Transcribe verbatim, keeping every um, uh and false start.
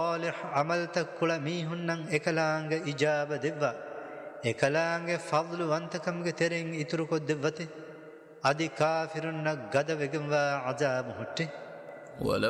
صالح عملتك كل ميهنن إكلانغ إجابة دبا إكلانغ فضل وانتكمغ ترين إتركو دبته أدي كافرن غدا وغم عذاب هټه.